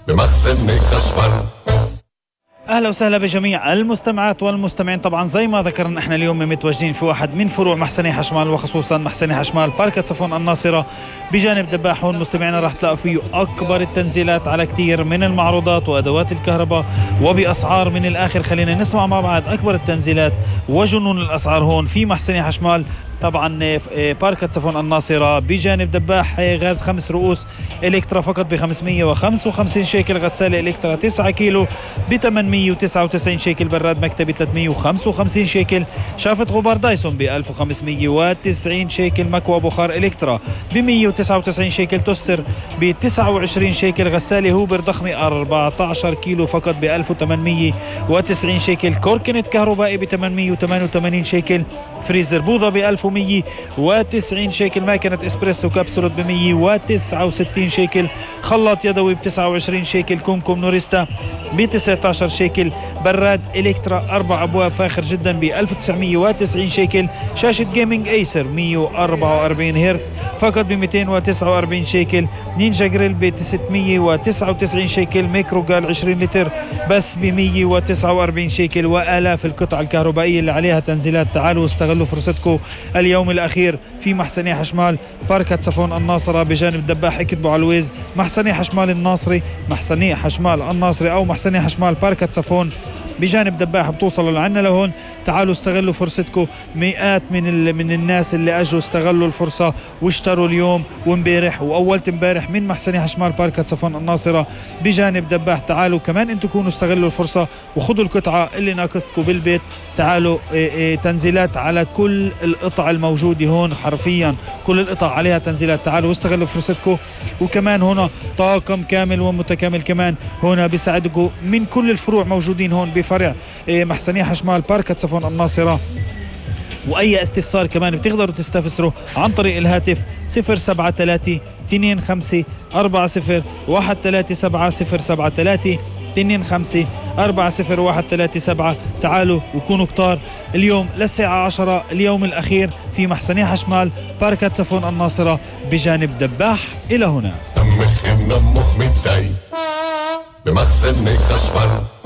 بمخزن خشبر. اهلا وسهلا بجميع المستمعات والمستمعين. طبعا زي ما ذكرنا احنا اليوم متواجدين في واحد من فروع محسني حشمال، وخصوصا محسني حشمال باركة صفون الناصرة بجانب دباح. هون مستمعينا راح تلاقوا فيه اكبر التنزيلات على كثير من المعروضات وادوات الكهرباء وباسعار من الاخر. خلينا نسمع مع بعض اكبر التنزيلات وجنون الاسعار هون في محسني حشمال. طبعا باركة صفون الناصرة بجانب دباح. غاز 5 رؤوس الكترا فقط ب 555 شيكل، غسالة الكترا 9 كيلو ب 899 شيكل، براد مكتبي 355 شيكل، شافة غبار دايسون ب 1590 شيكل، مكوى بخار الكترا ب 199 شيكل، توستر ب 29 شيكل، غسالة هوبر ضخمة 14 كيلو فقط ب 1890 شيكل، كوركنت كهربائي ب 888 شيكل، فريزر بوظة ب 1190 شيكل، ماكينة اسبريسو كبسولة ب 169 شيكل، خلاط يدوي ب 29 شيكل، كومكم نوريستا ب 19 شيكل، براد الكترا 4 ابواب فاخر جدا ب 1990 شيكل، شاشة جيمنج ايسر 144 هرتز فقط ب 249 شيكل، نينجا جريل ب 699 شيكل، ميكرو جال 20 لتر بس ب 149 شيكل، والاف القطع الكهربائية اللي عليها تنزيلات. تعالوا استغلوا فرصتكم اليوم الاخير في محسني حشمال باركة صفون الناصرة بجانب دباح. اكتبوا على الويز محسني حشمال الناصري، محسني حشمال الناصري او محسني حشمال باركة صفون بجانب دباح، بتوصلوا لعنا لهون. تعالوا استغلوا فرصتكم. مئات من الناس اللي اجوا استغلوا الفرصة واشتروا اليوم وامبارح واولت امبارح من محسني حشمال باركة صفون الناصرة بجانب دباح. تعالوا كمان انتم كونوا استغلوا الفرصة وخذوا القطعة اللي ناقصتكم بالبيت. تعالوا تنزيلات على كل القطع الموجودة هون، حرفيا كل القطع عليها تنزيلات. تعالوا واستغلوا فرصتكم. وكمان هنا طاقم كامل ومتكامل كمان هنا بيساعدكم من كل الفروع موجودين هون بفرع محسني حشمال باركة صفون الناصرة. واي استفسار كمان بتقدروا تستفسروا عن طريق الهاتف 073 25 40 137 073 25 40 137. تعالوا وكونوا كتار اليوم للساعة 10 اليوم الأخير في محسني حشمال باركة صفون الناصرة بجانب دباح. إلى هنا دمك ينمخ متضايق بمخزن خشبر.